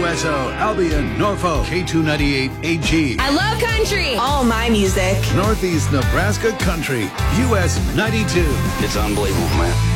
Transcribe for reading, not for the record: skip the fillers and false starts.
USO, Albion, Norfolk, K298 AG. I love country. All my music. Northeast Nebraska Country, US 92. It's unbelievable, man.